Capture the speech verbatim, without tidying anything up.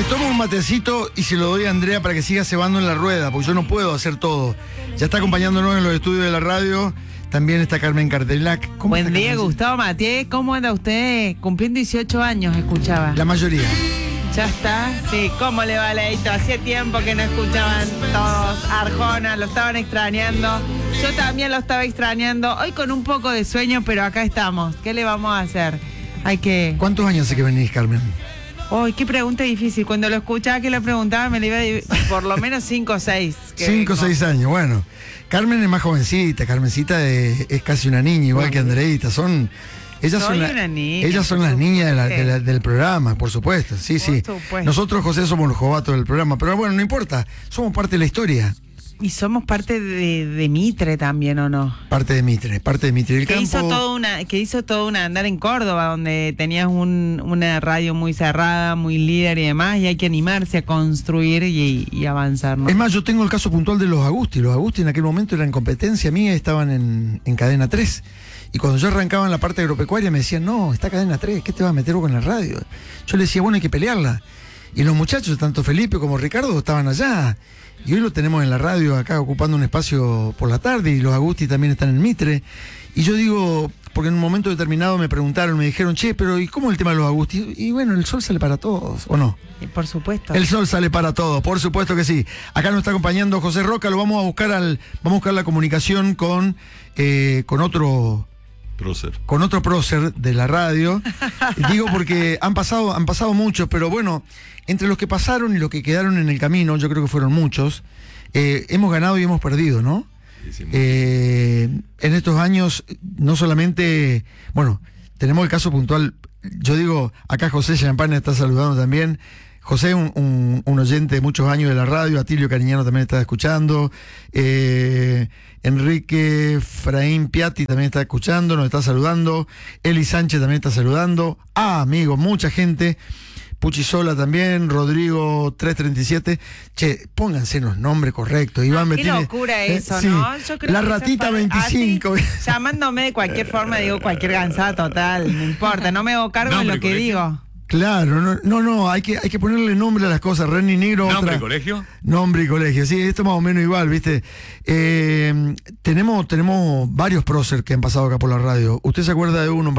tomo un matecito y se lo doy a Andrea para que siga cebando en la rueda, porque yo no puedo hacer todo. Ya está acompañándonos en los estudios de la radio. También está Carmen Cardelac. Buen día, Gustavo Matié. ¿Cómo anda usted? Cumpliendo dieciocho años, escuchaba. La mayoría. Ya está. Sí, ¿cómo le va, Leito? Hacía tiempo que no escuchaban todos Arjona, lo estaban extrañando. Yo también lo estaba extrañando. Hoy con un poco de sueño, pero acá estamos. ¿Qué le vamos a hacer? Hay que... ¿Cuántos años hace que venís, Carmen? Uy, qué pregunta difícil. Cuando lo escuchaba que lo preguntaba, me lo iba a div- por lo menos cinco o seis. Cinco o seis años, bueno. Carmen es más jovencita, Carmencita es, es casi una niña, igual bueno. que Andreita. Son... Ellas Soy son, la, una niña, ellas son las niñas de la, de la, del programa, por supuesto. Sí, por sí. Supuesto. Nosotros, José, somos los jovatos del programa, pero bueno, no importa. Somos parte de la historia. Y somos parte de, de Mitre también, ¿o no? Parte de Mitre, parte de Mitre. El que, campo... hizo todo una, que hizo todo un andar en Córdoba, donde tenías un, una radio muy cerrada, muy líder y demás, y hay que animarse a construir y, y avanzar, ¿no? Es más, yo tengo el caso puntual de los Agusti. Los Agusti en aquel momento eran competencia mía, estaban en, en Cadena tres. Y cuando yo arrancaba en la parte agropecuaria me decían, no, está Cadena tres, ¿qué te vas a meter vos con la radio? Yo le decía, bueno, hay que pelearla. Y los muchachos, tanto Felipe como Ricardo, estaban allá. Y hoy lo tenemos en la radio acá ocupando un espacio por la tarde, y los Agusti también están en Mitre. Y yo digo, porque en un momento determinado me preguntaron, me dijeron, che, pero ¿y cómo el tema de los Agusti? Y bueno, el sol sale para todos, ¿o no? Y por supuesto. El sol sale para todos, por supuesto que sí. Acá nos está acompañando José Roca, lo vamos a buscar al, vamos a buscar la comunicación con, eh, con otro... Prócer. Con otro prócer de la radio. Digo porque han pasado, han pasado muchos, pero bueno, entre los que pasaron y los que quedaron en el camino, yo creo que fueron muchos, eh, hemos ganado y hemos perdido, ¿no? Sí, sí, eh, en estos años, no solamente, bueno, tenemos el caso puntual, yo digo, acá José Champagne está saludando también. José, un, un, un oyente de muchos años de la radio, Atilio Cariñano también está escuchando, eh, Enrique Fraín Piatti también está escuchando, nos está saludando, Eli Sánchez también está saludando, ah, amigo, mucha gente, Puchisola también, Rodrigo tres treinta y siete, che, pónganse los nombres correctos, Iván ah, me qué tiene, locura eso, eh, sí, ¿no? Yo creo la que ratita para... veinticinco. Ah, sí, llamándome de cualquier forma, digo cualquier gansada total, no importa, no me hago cargo de lo que colegio. digo. Claro, no, no, no, hay que, hay que ponerle nombre a las cosas. Renny Negro. ¿Nombre otra, y colegio? Nombre y colegio, sí, esto más o menos igual, ¿viste? Eh, tenemos, tenemos varios próceres que han pasado acá por la radio. ¿Usted se acuerda de uno?